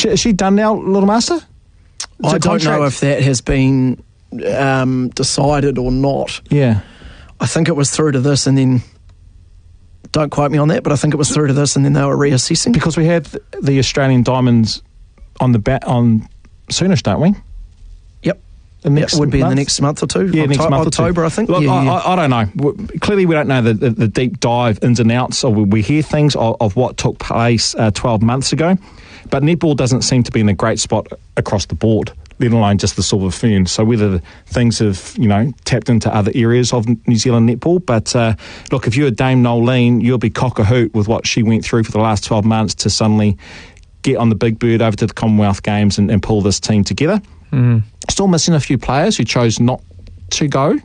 Is she done now, Little Master? I don't know if that has been decided or not. Yeah. I think it was through to this, and then, don't quote me on that, but I think it was through to this, and then they were reassessing. Because we had the Australian Diamonds on soonish, don't we? Yep. It would be in the next month or two. Yeah, next month October, or two. I think. Look, I don't know. Clearly, we don't know the deep dive ins and outs, or we hear things of what took place 12 months ago. But netball doesn't seem to be in a great spot across the board, let alone just the Silver Fern. So whether things have, tapped into other areas of New Zealand netball. But look, if you're Dame Nolene, you'll be cock-a-hoot with what she went through for the last 12 months to suddenly get on the big bird over to the Commonwealth Games and pull this team together. Still missing a few players who chose not to go.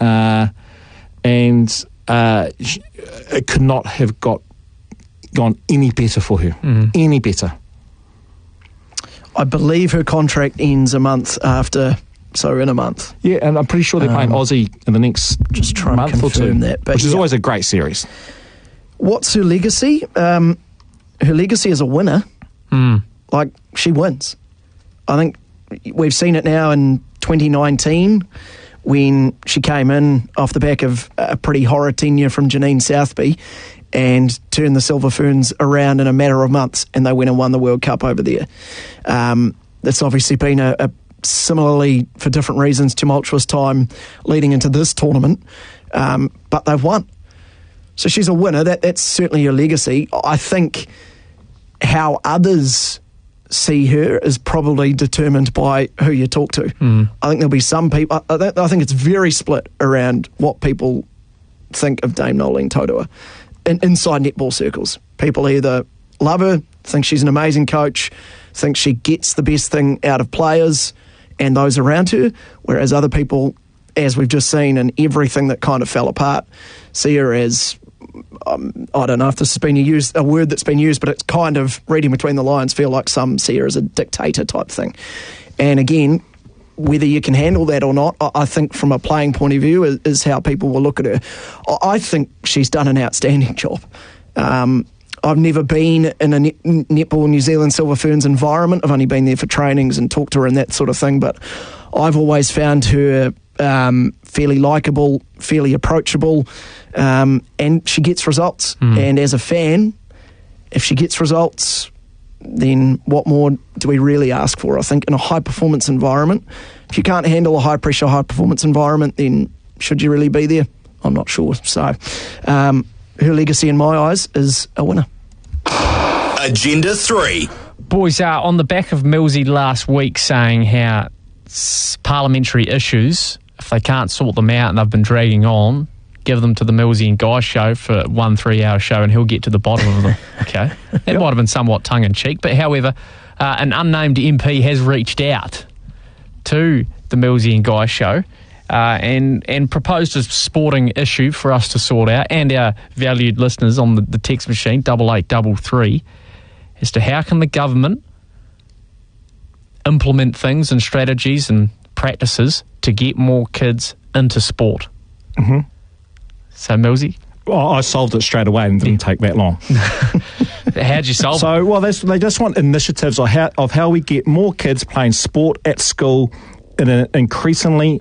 And it could not have gone any better for her. Any better. I believe her contract ends a month after, so in a month. Yeah, and I'm pretty sure they're playing Aussie in the next just try month and confirm or two, that, but which is always a great series. What's her legacy? Her legacy is a winner. Like, she wins. I think we've seen it now in 2019 when she came in off the back of a pretty horror tenure from Janine Southby and turned the Silver Ferns around in a matter of months, and they went and won the World Cup over there. It's obviously been a similarly, for different reasons, tumultuous time leading into this tournament, but they've won. So she's a winner. That's certainly her legacy. I think how others see her is probably determined by who you talk to. I think there'll be some people, I think it's very split around what people think of Dame Nolene Taurua. Inside netball circles, people either love her, think she's an amazing coach, think she gets the best thing out of players and those around her, whereas other people, as we've just seen in everything that kind of fell apart, see her as, I don't know if this has been a word that's been used, but it's kind of, reading between the lines, feel like some see her as a dictator type thing. And again, whether you can handle that or not, I think from a playing point of view is how people will look at her. I think she's done an outstanding job. I've never been in a netball New Zealand Silver Ferns environment. I've only been there for trainings and talked to her and that sort of thing, but I've always found her fairly likeable, fairly approachable, and she gets results. And as a fan, if she gets results, then what more do we really ask for? I think in a high-performance environment, if you can't handle a high-pressure, high-performance environment, then should you really be there? I'm not sure. So her legacy in my eyes is a winner. Agenda 3. Boys, on the back of Millsy last week saying how parliamentary issues, if they can't sort them out and they've been dragging on, give them to the Millsy and Guy show for 1 3-hour show and he'll get to the bottom of them. Okay. That might have been somewhat tongue-in-cheek, but however, an unnamed MP has reached out to the Millsy and Guy show and proposed a sporting issue for us to sort out and our valued listeners on the text machine, 8833, as to how can the government implement things and strategies and practices to get more kids into sport. So, Millsy? Well, I solved it straight away and didn't take that long. How'd you solve it? So, well, they just want initiatives of how we get more kids playing sport at school in an increasingly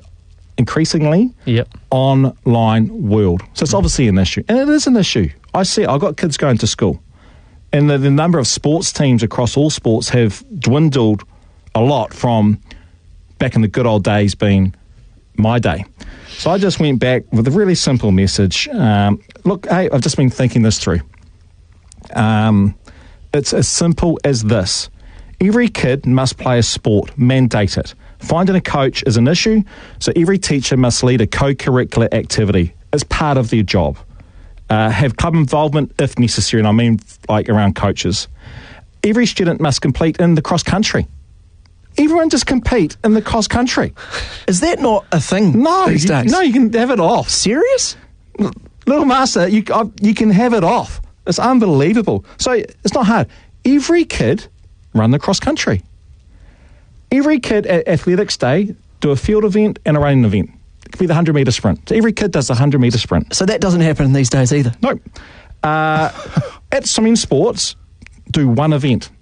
online world. So it's obviously an issue. And it is an issue. I've got kids going to school. And the number of sports teams across all sports have dwindled a lot from back in the good old days being my day. So I just went back with a really simple message. Look, hey, I've just been thinking this through. It's as simple as this. Every kid must play a sport, mandate it. Finding a coach is an issue, so every teacher must lead a co-curricular activity as part of their job. Have club involvement if necessary, and I mean like around coaches. Every student must compete in the cross-country. Everyone just compete in the cross-country. Is that not a thing these days? No, you can have it off. Serious? Little Master, you can have it off. It's unbelievable. So it's not hard. Every kid run the cross-country. Every kid at Athletics Day do a field event and a running event. It could be the 100-metre sprint. So every kid does the 100-metre sprint. So that doesn't happen these days either? No. At swimming sports, do one event.